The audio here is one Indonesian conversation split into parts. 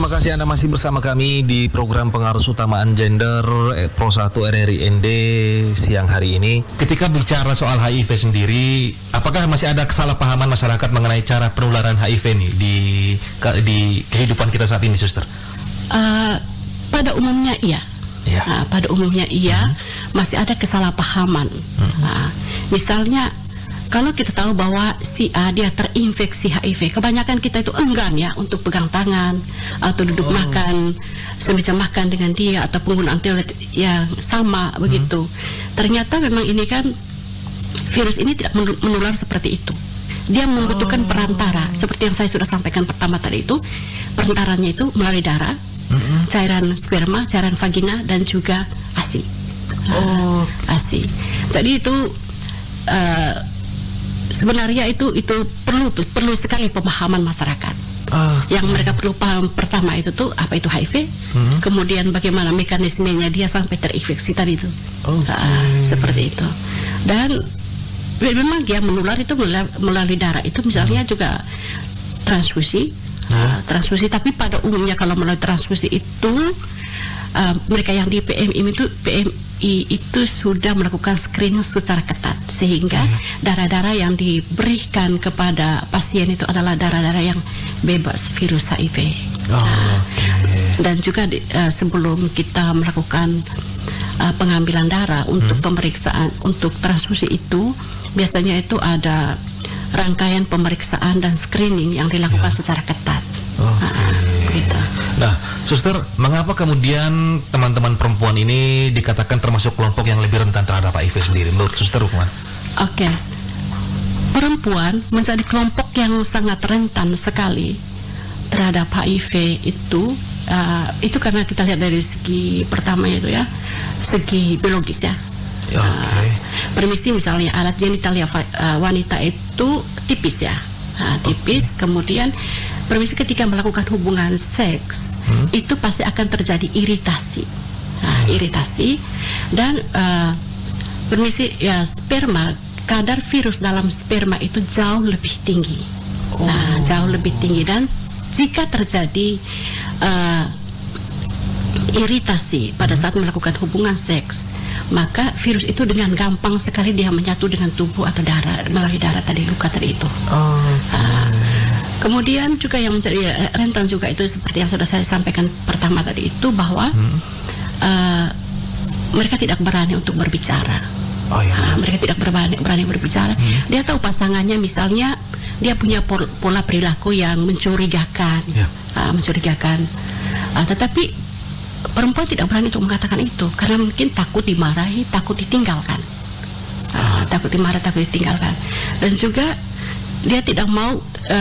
kasih Anda masih bersama kami di program Pengarus Utamaan Gender Pro 1 RRI ND siang hari ini. Ketika bicara soal HIV sendiri, apakah masih ada kesalahpahaman masyarakat mengenai cara penularan HIV nih di kehidupan kita saat ini, Suster? Pada umumnya iya. Ya. Pada umumnya iya, masih ada kesalahpahaman. Misalnya, kalau kita tahu bahwa si A dia terinfeksi HIV, kebanyakan kita itu enggan ya untuk pegang tangan atau duduk makan, semisal makan dengan dia atau penggunaan toilet yang sama begitu. Ternyata memang ini kan virus ini tidak menular seperti itu. Dia membutuhkan perantara, seperti yang saya sudah sampaikan pertama tadi itu, perantaranya itu melalui darah, cairan sperma, cairan vagina dan juga ASI. ASI. Jadi itu sebenarnya itu perlu sekali pemahaman masyarakat. Yang mereka perlu paham pertama itu tuh apa itu HIV, kemudian bagaimana mekanismenya dia sampai terinfeksi tadi itu. Seperti itu. Dan memang dia menular itu melalui darah itu, misalnya juga transfusi. Transfusi, tapi pada umumnya kalau melalui transfusi itu mereka yang di PMI itu sudah melakukan screening secara ketat, sehingga darah-darah yang diberikan kepada pasien itu adalah darah-darah yang bebas virus HIV. Dan juga sebelum kita melakukan pengambilan darah untuk pemeriksaan untuk transfusi itu, biasanya itu ada rangkaian pemeriksaan dan screening yang dilakukan secara ketat. Gitu. Nah, Suster, mengapa kemudian teman-teman perempuan ini dikatakan termasuk kelompok yang lebih rentan terhadap HIV sendiri? Menurut Suster Rukman? Perempuan menjadi kelompok yang sangat rentan sekali terhadap HIV itu karena kita lihat dari segi pertama itu ya, segi biologis ya. Permisi misalnya alat genitalia wanita itu tipis ya, tipis. Kemudian permisi ketika melakukan hubungan seks itu pasti akan terjadi iritasi, iritasi dan permisi ya, sperma, kadar virus dalam sperma itu jauh lebih tinggi, jauh lebih tinggi. Dan jika terjadi iritasi pada saat melakukan hubungan seks, maka virus itu dengan gampang sekali dia menyatu dengan tubuh atau darah, melalui darah tadi, luka tadi itu. Kemudian juga yang menjadi rentan juga itu seperti yang sudah saya sampaikan pertama tadi itu, bahwa mereka tidak berani untuk berbicara. Mereka tidak berani berbicara. Dia tahu pasangannya misalnya dia punya pola perilaku yang mencurigakan, tetapi perempuan tidak berani untuk mengatakan itu karena mungkin takut dimarahi, takut ditinggalkan, takut dimarahi, takut ditinggalkan. Dan juga dia tidak mau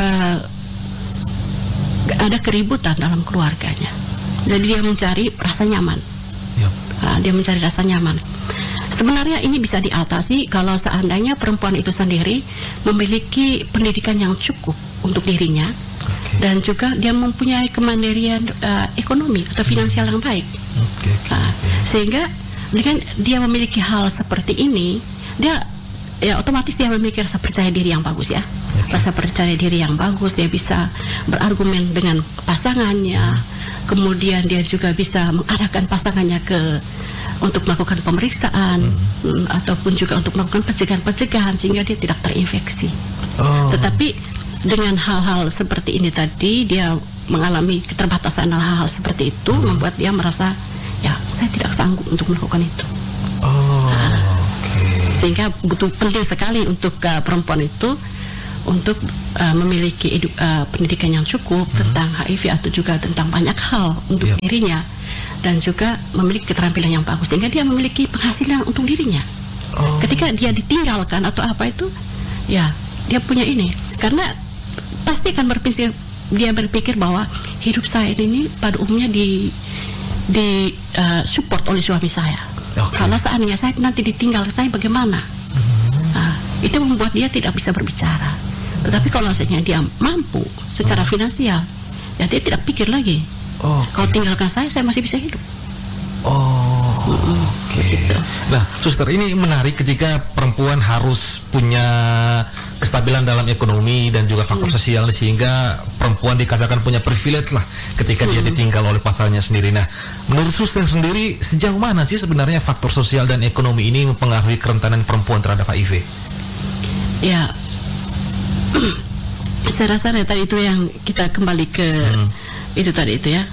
ada keributan dalam keluarganya. Jadi dia mencari rasa nyaman. Dia mencari rasa nyaman. Sebenarnya ini bisa diatasi kalau seandainya perempuan itu sendiri memiliki pendidikan yang cukup untuk dirinya, dan juga dia mempunyai kemandirian ekonomi atau finansial yang baik. Sehingga dengan dia memiliki hal seperti ini, dia ya otomatis dia memiliki rasa percaya diri yang bagus ya. Rasa percaya diri yang bagus, dia bisa berargumen dengan pasangannya. Kemudian dia juga bisa mengarahkan pasangannya untuk melakukan pemeriksaan, ataupun juga untuk melakukan pencegahan sehingga dia tidak terinfeksi. Tetapi dengan hal-hal seperti ini tadi, dia mengalami keterbatasan hal-hal seperti itu, membuat dia merasa ya saya tidak sanggup untuk melakukan itu. Sehingga penting sekali untuk perempuan itu untuk memiliki pendidikan yang cukup tentang HIV atau juga tentang banyak hal untuk dirinya, dan juga memiliki keterampilan yang bagus sehingga dia memiliki penghasilan untuk dirinya. Ketika dia ditinggalkan atau apa itu, ya dia punya ini, karena pasti akan berpikir bahwa hidup saya ini pada umumnya di support oleh suami saya. Kalau seandainya saya nanti ditinggal, saya bagaimana? Itu membuat dia tidak bisa berbicara. Tetapi kalau misalnya dia mampu secara finansial, ya dia tidak pikir lagi. Kalau tinggalkan saya masih bisa hidup. Gitu. Nah, Suster, ini menarik ketika perempuan harus punya kestabilan dalam ekonomi dan juga faktor sosial, sehingga perempuan dikatakan punya privilege lah ketika dia ditinggal oleh pasangannya sendiri. Nah, menurut suster sendiri sejauh mana sih sebenarnya faktor sosial dan ekonomi ini mempengaruhi kerentanan perempuan terhadap HIV? Ya, saya rasa tadi itu yang kita kembali ke itu tadi itu ya.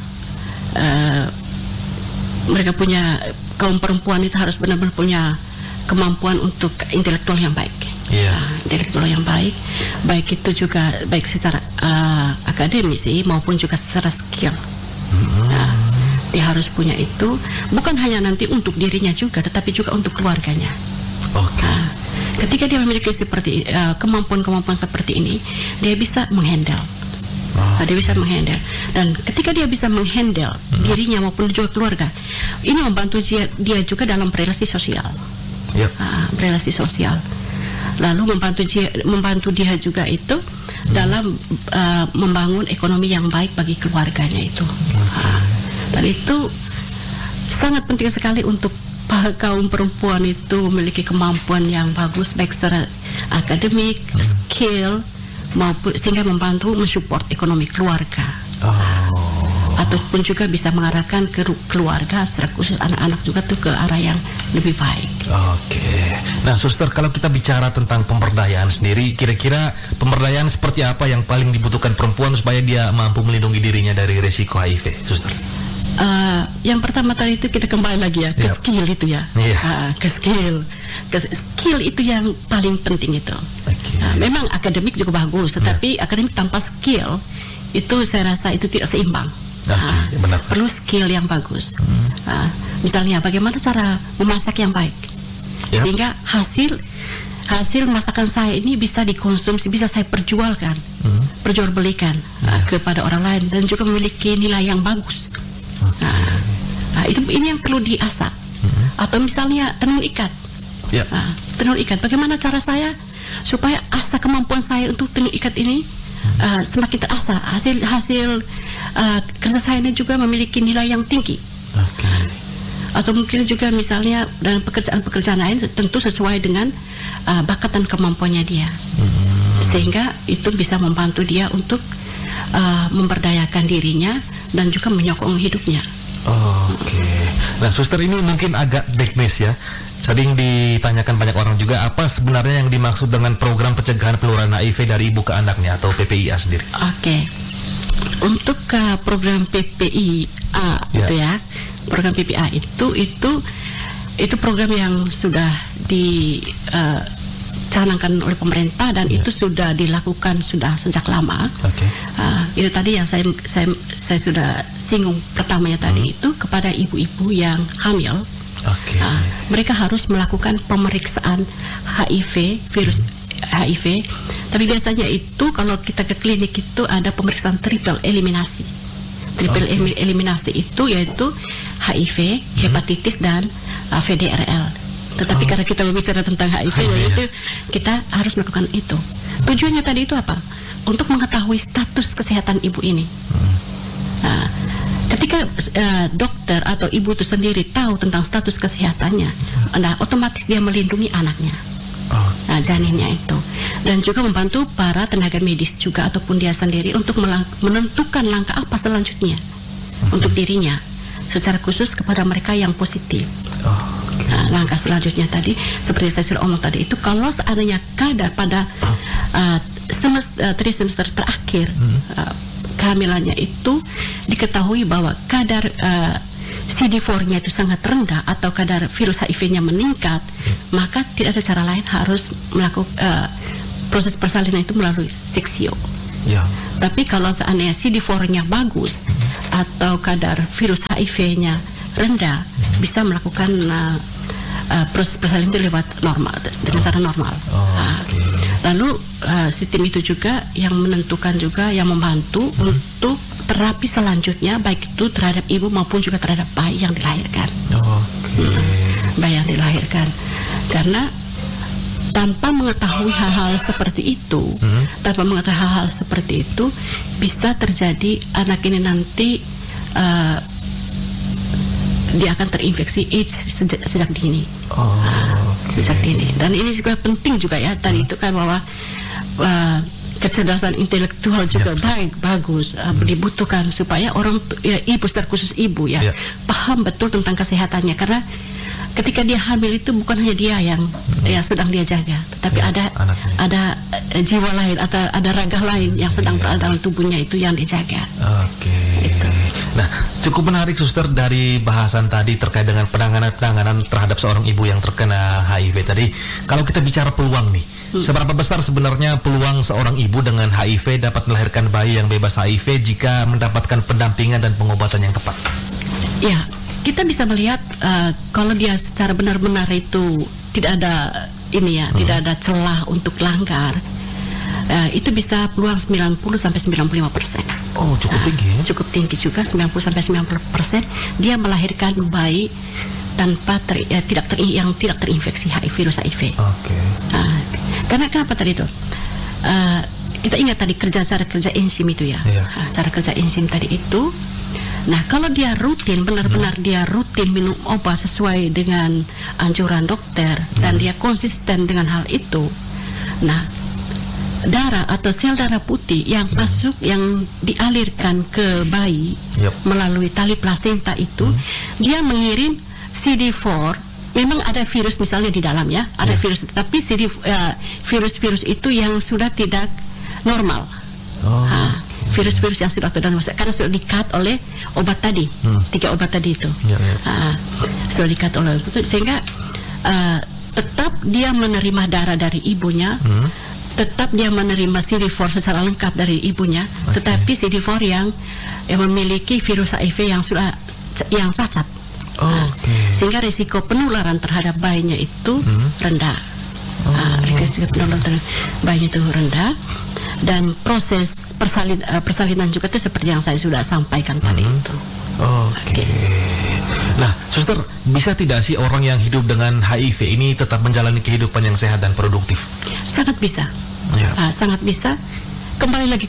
Mereka punya, kaum perempuan itu harus benar-benar punya kemampuan untuk intelektual yang baik. Intelektual yang baik itu juga baik secara akademis maupun juga secara skill. Dia harus punya itu, bukan hanya nanti untuk dirinya juga, tetapi juga untuk keluarganya. Ketika dia memiliki seperti kemampuan-kemampuan seperti ini, dia bisa menghandle. Dia bisa menghandle, dan ketika dia bisa menghandle dirinya maupun juga keluarga, ini membantu dia juga dalam relasi sosial. Relasi sosial, lalu membantu dia juga itu dalam membangun ekonomi yang baik bagi keluarganya itu. Dan itu sangat penting sekali untuk kaum perempuan itu memiliki kemampuan yang bagus baik secara akademik, skill, maupun sehingga membantu mensupport ekonomi keluarga. Ataupun juga bisa mengarahkan ke keluarga secara khusus anak-anak juga tuh ke arah yang lebih baik. Nah, suster, kalau kita bicara tentang pemberdayaan sendiri, kira-kira pemberdayaan seperti apa yang paling dibutuhkan perempuan supaya dia mampu melindungi dirinya dari resiko HIV, suster? Yang pertama tadi itu kita kembali lagi ya ke skill itu ya. Ke skill itu yang paling penting itu. Memang akademik juga bagus, tetapi akademik tanpa skill itu saya rasa itu tidak seimbang. Perlu skill yang bagus. Misalnya bagaimana cara memasak yang baik, sehingga hasil masakan saya ini bisa dikonsumsi, bisa saya perjualkan, perjualbelikan kepada orang lain, dan juga memiliki nilai yang bagus. Ini yang perlu diasah. Atau misalnya tenun ikat. Tenun ikat, bagaimana cara saya supaya asah kemampuan saya untuk tenun ikat ini semakin terasah. Hasil kerja saya ini juga memiliki nilai yang tinggi. Atau mungkin juga misalnya dalam pekerjaan lain tentu sesuai dengan bakat dan kemampuannya dia, sehingga itu bisa membantu dia untuk memberdayakan dirinya dan juga menyokong hidupnya. Nah, suster, ini mungkin agak teknis ya. Sering ditanyakan banyak orang juga, apa sebenarnya yang dimaksud dengan program pencegahan penularan HIV dari ibu ke anaknya atau PPIA sendiri? Untuk program PPIA itu ya, program PPIA itu program yang sudah dicanangkan oleh pemerintah dan itu sudah dilakukan sudah sejak lama. Itu tadi yang saya sudah singgung pertamanya tadi itu kepada ibu-ibu yang hamil. Mereka harus melakukan pemeriksaan HIV, virus HIV. Tapi biasanya itu kalau kita ke klinik itu ada pemeriksaan triple eliminasi. Eliminasi itu yaitu HIV, hepatitis, dan VDRL. Tetapi karena kita berbicara tentang HIV, yaitu kita harus melakukan itu. Tujuannya tadi itu apa? Untuk mengetahui status kesehatan ibu ini. Ketika dokter atau ibu itu sendiri tahu tentang status kesehatannya, otomatis dia melindungi anaknya, janinnya itu, dan juga membantu para tenaga medis juga ataupun dia sendiri untuk menentukan langkah apa selanjutnya untuk dirinya, secara khusus kepada mereka yang positif. Langkah selanjutnya tadi seperti saya sudah omong tadi itu, kalau seandainya kadar pada trimester terakhir kehamilannya itu diketahui bahwa kadar CD4-nya itu sangat rendah atau kadar virus HIV-nya meningkat, maka tidak ada cara lain harus melakukan proses persalinan itu melalui seksio. Tapi kalau seandainya CD4-nya bagus atau kadar virus HIV-nya rendah, bisa melakukan proses persalinan itu lewat normal, dengan cara normal. Lalu sistem itu juga yang menentukan juga, yang membantu untuk terapi selanjutnya, baik itu terhadap ibu maupun juga terhadap bayi yang dilahirkan. Bayi yang dilahirkan. Karena tanpa mengetahui hal-hal seperti itu, bisa terjadi anak ini nanti dia akan terinfeksi AIDS sejak dini. Sejak dini. Dan ini juga penting juga ya tadi itu kan, bahwa kecerdasan intelektual juga bagus, dibutuhkan supaya orang ibu, secara khusus ibu paham betul tentang kesehatannya, karena ketika dia hamil itu bukan hanya dia yang sedang dia jaga, tetapi ada jiwa lain atau ada raga lain yang sedang berada dalam tubuhnya itu yang dijaga. Itu. Nah, cukup menarik Suster dari bahasan tadi terkait dengan penanganan terhadap seorang ibu yang terkena HIV tadi. Kalau kita bicara peluang nih, seberapa besar sebenarnya peluang seorang ibu dengan HIV dapat melahirkan bayi yang bebas HIV jika mendapatkan pendampingan dan pengobatan yang tepat? Ya, kita bisa melihat kalau dia secara benar-benar itu tidak ada tidak ada celah untuk langgar, itu bisa peluang 90-95%. Oh, cukup tinggi. Cukup tinggi juga, 90-90% dia melahirkan bayi tanpa tidak terinfeksi virus HIV. Karena kenapa tadi itu? Kita ingat tadi cara kerja enzim itu ya. Cara kerja enzim tadi itu. Nah, kalau dia rutin, benar-benar dia rutin minum obat sesuai dengan anjuran dokter dan dia konsisten dengan hal itu. Nah, darah atau sel darah putih yang masuk, yang dialirkan ke bayi melalui tali plasenta itu, dia mengirim CD4. Memang ada virus misalnya di dalam ya, ada virus, tapi virus-virus itu yang sudah tidak normal. Virus-virus yang sudah tidak normal karena sudah di-cut oleh obat tadi, 3 obat tadi itu. Sudah di-cut oleh itu, sehingga tetap dia menerima darah dari ibunya. Tetap dia menerima CD4 secara lengkap dari ibunya, tetapi CD4 yang memiliki virus HIV yang cacat, sehingga risiko penularan terhadap bayinya itu rendah. Risiko penularan terhadap bayinya itu rendah, dan proses persalinan juga itu seperti yang saya sudah sampaikan tadi itu. Nah, Suster, bisa tidak sih orang yang hidup dengan HIV ini tetap menjalani kehidupan yang sehat dan produktif? Sangat bisa. Sangat bisa. Kembali lagi